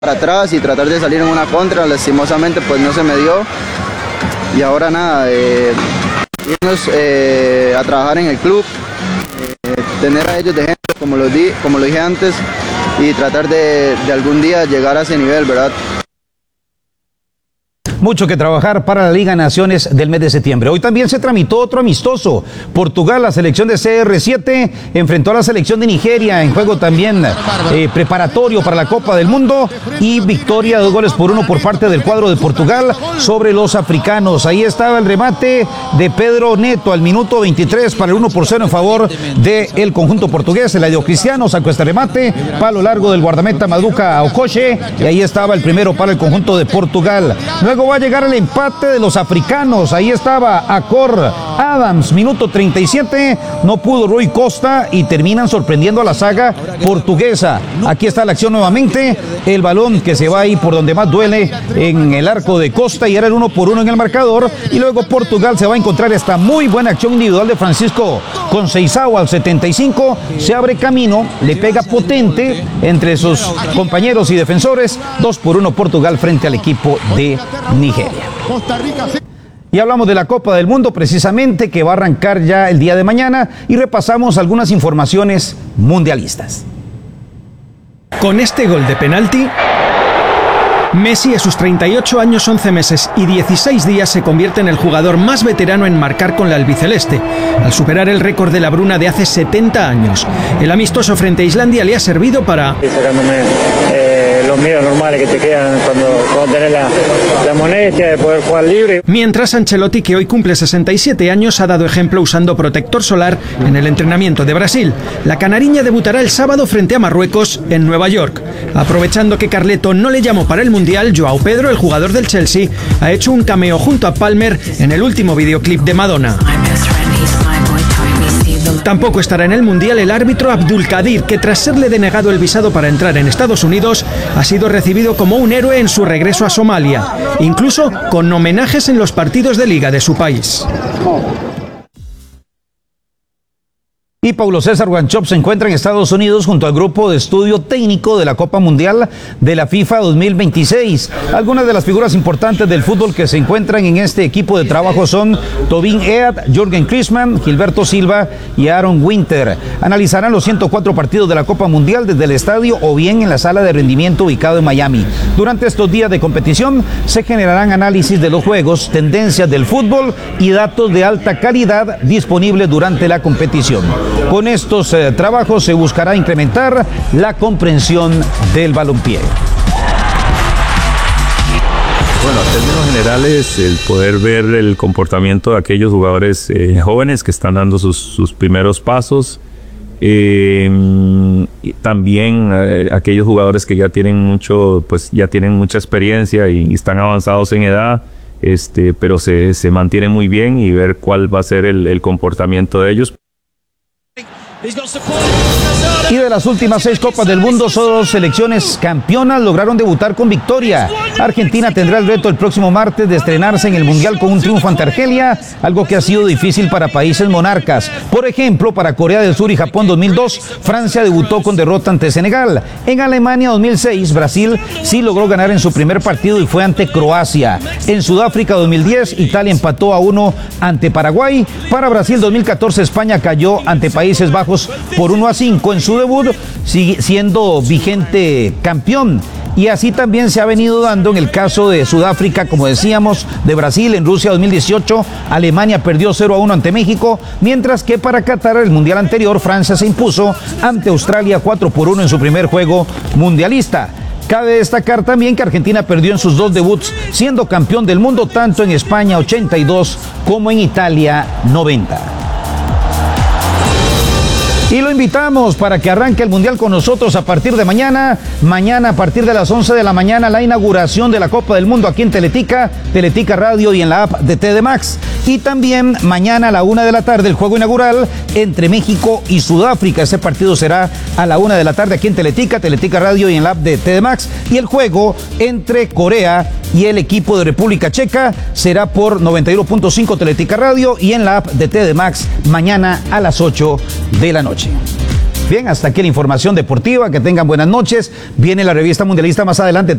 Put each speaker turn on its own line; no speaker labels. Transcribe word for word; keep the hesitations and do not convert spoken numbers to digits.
para atrás y tratar de salir en una contra. Lastimosamente pues no se me dio y ahora nada, eh, irnos eh, a trabajar en el club, eh, tener a ellos de gente como lo, di, como lo dije antes y tratar de, de algún día llegar a ese nivel, ¿verdad?
Mucho que trabajar para la Liga Naciones del mes de septiembre. Hoy también se tramitó otro amistoso. Portugal, la selección de C R siete, enfrentó a la selección de Nigeria en juego también eh, preparatorio para la Copa del Mundo y victoria de dos goles por uno por parte del cuadro de Portugal sobre los africanos. Ahí estaba el remate de Pedro Neto al minuto veintitrés para el uno por cero en favor del conjunto portugués. El dio Cristiano sacó este remate, palo largo del guardameta Maduka Okoche y ahí estaba el primero para el conjunto de Portugal. Luego va a llegar el empate de los africanos. Ahí estaba Akor Adams, minuto treinta y siete. No pudo Rui Costa y terminan sorprendiendo a la saga portuguesa. Aquí está la acción nuevamente. El balón que se va ahí por donde más duele en el arco de Costa y era el uno por uno en el marcador. Y luego Portugal se va a encontrar esta muy buena acción individual de Francisco Conceição al setenta y cinco. Se abre camino, le pega potente entre sus compañeros y defensores. dos por uno Portugal frente al equipo de Nigeria. Y hablamos de la Copa del Mundo precisamente que va a arrancar ya el día de mañana y repasamos algunas informaciones mundialistas.
Con este gol de penalti, Messi a sus treinta y ocho años, once meses y dieciséis días se convierte en el jugador más veterano en marcar con la albiceleste, al superar el récord de la Bruna de hace setenta años. El amistoso frente a Islandia le ha servido para...
Sacándome eh, los miedos normales que te quedan cuando, cuando tenés la, la molestia de poder jugar libre.
Mientras Ancelotti, que hoy cumple sesenta y siete años, ha dado ejemplo usando protector solar en el entrenamiento de Brasil. La canariña debutará el sábado frente a Marruecos en Nueva York. Aprovechando que Carleto no le llamó para el Mundial, Joao Pedro, el jugador del Chelsea, ha hecho un cameo junto a Palmer en el último videoclip de Madonna. Tampoco estará en el Mundial el árbitro Abdulkadir, que tras serle denegado el visado para entrar en Estados Unidos, ha sido recibido como un héroe en su regreso a Somalia, incluso con homenajes en los partidos de liga de su país.
Y Paulo César Wanchope se encuentra en Estados Unidos junto al grupo de estudio técnico de la Copa Mundial de la FIFA dos mil veintiséis. Algunas de las figuras importantes del fútbol que se encuentran en este equipo de trabajo son Tobin Ead, Jürgen Klinsmann, Gilberto Silva y Aaron Winter. Analizarán los ciento cuatro partidos de la Copa Mundial desde el estadio o bien en la sala de rendimiento ubicado en Miami. Durante estos días de competición se generarán análisis de los juegos, tendencias del fútbol y datos de alta calidad disponibles durante la competición. Con estos eh, trabajos se buscará incrementar la comprensión del balompié.
Bueno, en términos generales, el poder ver el comportamiento de aquellos jugadores eh, jóvenes que están dando sus, sus primeros pasos, eh, y también eh, aquellos jugadores que ya tienen mucho, pues ya tienen mucha experiencia y, y están avanzados en edad, este, pero se, se mantienen muy bien, y ver cuál va a ser el, el comportamiento de ellos.
Y de las últimas seis Copas del Mundo, solo dos selecciones campeonas lograron debutar con victoria. Argentina tendrá el reto el próximo martes de estrenarse en el Mundial con un triunfo ante Argelia, algo que ha sido difícil para países monarcas. Por ejemplo, para Corea del Sur y Japón dos mil dos, Francia debutó con derrota ante Senegal. En Alemania dos mil seis, Brasil sí logró ganar en su primer partido y fue ante Croacia. En Sudáfrica dos mil diez, Italia empató a uno ante Paraguay. Para Brasil dos mil catorce, España cayó ante Países Bajos por uno a cinco en su debut, siendo vigente campeón. Y así también se ha venido dando en el caso de Sudáfrica, como decíamos, de Brasil. En Rusia dos mil dieciocho, Alemania perdió cero a uno ante México, mientras que para Qatar, el mundial anterior, Francia se impuso ante Australia cuatro por uno en su primer juego mundialista. Cabe destacar también que Argentina perdió en sus dos debuts, siendo campeón del mundo tanto en España ochenta y dos como en Italia noventa. Y lo invitamos para que arranque el Mundial con nosotros a partir de mañana. Mañana a partir de las once de la mañana, la inauguración de la Copa del Mundo aquí en Teletica, Teletica Radio y en la app de T D Max. Y también mañana a la una de la tarde el juego inaugural entre México y Sudáfrica. Ese partido será a la una de la tarde aquí en Teletica, Teletica Radio y en la app de T D Max. Y el juego entre Corea y el equipo de República Checa será por noventa y uno punto cinco Teletica Radio y en la app de T D Max mañana a las ocho de la noche. Bien, hasta aquí la información deportiva. Que tengan buenas noches. Viene la revista mundialista más adelante.